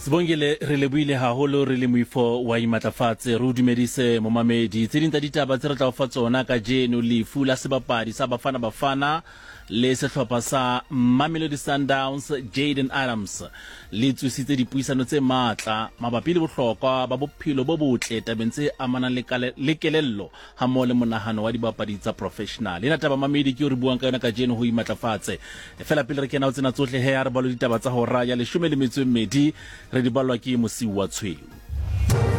Sebongile re lebuile haholo re le moifo wa imatlafatse re o dumedise momamedi tse ding tsa ditaba tse re tla o fa tsona ka jeno lefu la sebapadi sa Bafana le sehlopha sa Mamelodi Sundowns Jayden Adams le tswisitse dipuisano tse matla mabapi le bohlokwa ba bophelo bo botle tabeng tse amanang le kelello ha mo le monahano wa dibapadi tsa professional. Ena taba mamedi ke re buang ka yona ka jeno ho imatlafatse fela pele re kena o tsena tsohle he ya re balo ditaba tsa hora ya 12 re di balwa ke Mosiu wa Tshweu.